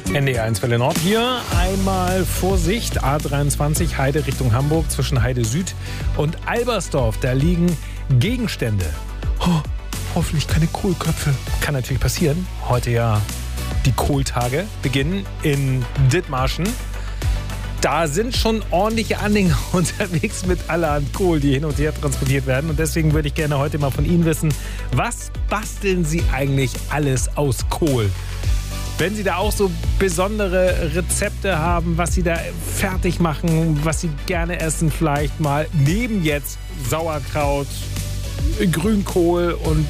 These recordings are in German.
NDR1 Welle Nord hier. Einmal Vorsicht, A23 Heide Richtung Hamburg zwischen Heide Süd und Albersdorf. Da liegen Gegenstände. Oh, hoffentlich keine Kohlköpfe. Kann natürlich passieren. Heute ja die Kohltage beginnen in Dithmarschen. Da sind schon ordentliche Anhänger unterwegs mit allerhand Kohl, die hin und her transportiert werden. Und deswegen würde ich gerne heute mal von Ihnen wissen, was basteln Sie eigentlich alles aus Kohl? Wenn Sie da auch so besondere Rezepte haben, was Sie da fertig machen, was Sie gerne essen, vielleicht mal neben jetzt Sauerkraut, Grünkohl und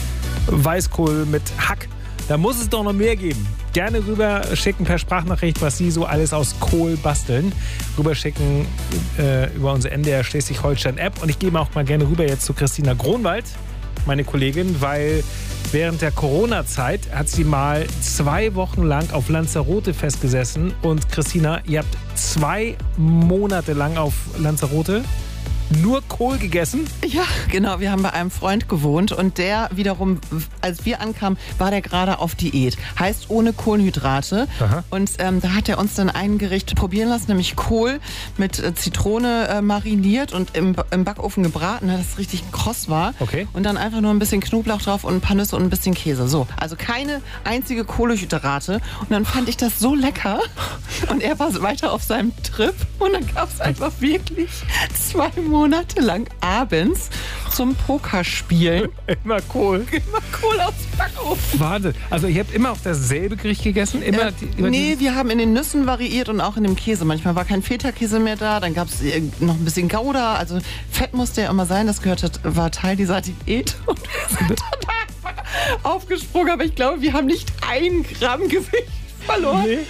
Weißkohl mit Hack, da muss es doch noch mehr geben. Gerne rüber schicken per Sprachnachricht, was Sie so alles aus Kohl basteln. Rüber schicken über unsere NDR Schleswig-Holstein-App. Und ich gehe auch mal gerne rüber jetzt zu Christina Gronwald, meine Kollegin, weil während der Corona-Zeit hat sie mal 2 Wochen lang auf Lanzarote festgesessen. Und Christina, ihr habt 2 Monate lang auf Lanzarote nur Kohl gegessen? Ja, genau. Wir haben bei einem Freund gewohnt und der wiederum, als wir ankamen, war der gerade auf Diät. Heißt ohne Kohlenhydrate. Aha. Und da hat er uns dann ein Gericht probieren lassen, nämlich Kohl mit Zitrone mariniert und im Backofen gebraten, dass es richtig kross war. Okay. Und dann einfach nur ein bisschen Knoblauch drauf und ein paar Nüsse und ein bisschen Käse. So, also keine einzige Kohlenhydrate. Und dann fand ich das so lecker. Und er war weiter auf seinem Trip. Und dann gab es einfach wirklich 2 Monate lang abends zum Pokerspielen. Immer Kohl. Immer Kohl aus dem Backofen. Wahnsinn. Also ihr habt immer auch dasselbe Gericht gegessen? Nee, wir haben in den Nüssen variiert und auch in dem Käse. Manchmal war kein Feta-Käse mehr da, dann gab es noch ein bisschen Gouda. Also Fett musste ja immer sein, das war Teil dieser Diät. Und wir sind danach aufgesprungen, aber ich glaube, wir haben nicht 1 Gramm Gewicht verloren. Nee.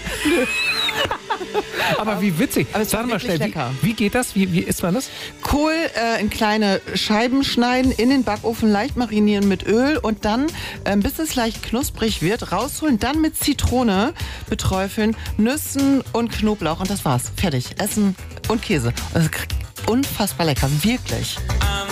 Aber wie witzig. Aber sag mal schnell, wie geht das? Wie isst man das? Kohl in kleine Scheiben schneiden, in den Backofen leicht marinieren mit Öl und dann, bis es leicht knusprig wird, rausholen, dann mit Zitrone beträufeln, Nüssen und Knoblauch und das war's. Fertig. Essen und Käse. Also, unfassbar lecker, wirklich.